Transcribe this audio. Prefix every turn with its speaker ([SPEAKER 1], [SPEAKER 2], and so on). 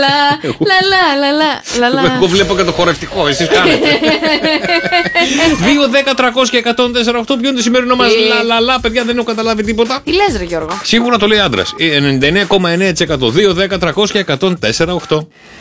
[SPEAKER 1] Εγώ βλέπω και το χορευτικό, εσείς κάνετε. 2, 10, 300 και 104,8. Ποιο είναι το σημερινό μας λαλαλα, παιδιά, δεν έχω καταλάβει τίποτα.
[SPEAKER 2] Τι λες ρε Γιώργο?
[SPEAKER 1] Σίγουρα το λέει άντρας. 99,9%. 2, 10, 300 και 104,8.